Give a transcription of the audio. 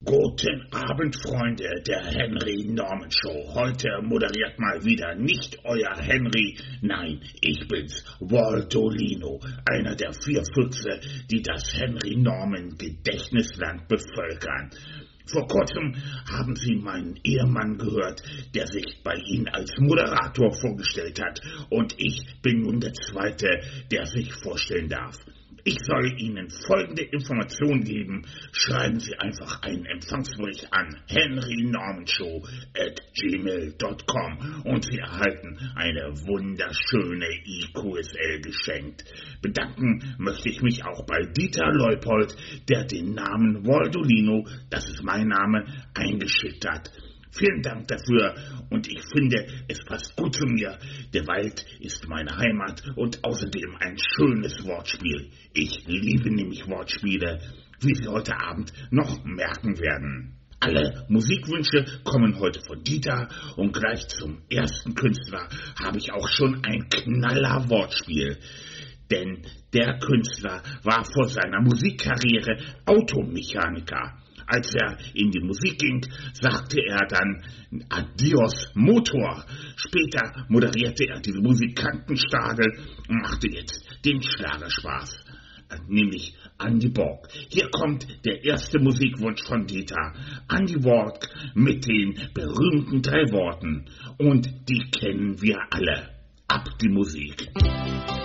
Guten Abend, Freunde der Henry Norman Show. Heute moderiert mal wieder nicht euer Henry, nein, ich bin's, Waldolino, einer der 4 Füchse, die das Henry Norman Gedächtnisland bevölkern. Vor kurzem haben Sie meinen Ehemann gehört, der sich bei Ihnen als Moderator vorgestellt hat, und ich bin nun der Zweite, der sich vorstellen darf. Ich soll Ihnen folgende Information geben. Schreiben Sie einfach einen Empfangsbericht an henrynormanshow@gmail.com und Sie erhalten eine wunderschöne IQSL geschenkt. Bedanken möchte ich mich auch bei Dieter Leupold, der den Namen Waldolino, das ist mein Name, eingeschickt hat. Vielen Dank dafür, und ich finde, es passt gut zu mir. Der Wald ist meine Heimat und außerdem ein schönes Wortspiel. Ich liebe nämlich Wortspiele, wie Sie heute Abend noch merken werden. Alle Musikwünsche kommen heute von Dieter, und gleich zum ersten Künstler habe ich auch schon ein Knaller-Wortspiel. Denn der Künstler war vor seiner Musikkarriere Automechaniker. Als er in die Musik ging, sagte er dann Adios Motor. Später moderierte er diese Musikantenstadel und machte jetzt den Schlagerspaß, nämlich Andy Borg. Hier kommt der erste Musikwunsch von Dieter. Andy Borg mit den berühmten 3 Worten. Und die kennen wir alle. Ab die Musik.